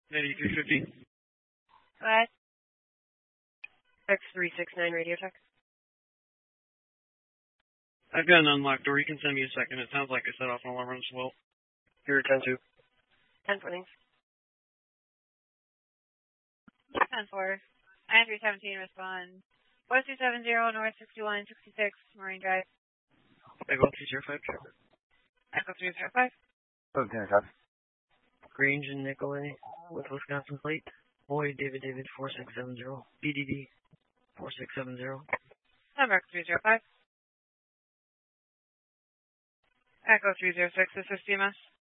9350. What? X369 Radio Tech. I've got an unlocked door. You can send me a second. It sounds like I set off an alarm as well. Here, 10-2. 10-20. 10-4. 9317, respond. 4270, North 6166, Marine Drive. Echo 305. Echo 305. Okay, guys. Grange and Nicolay with Wisconsin plate. Boyd, David, 4670. BDD 4670. Number 305. Echo 306, this is CMS.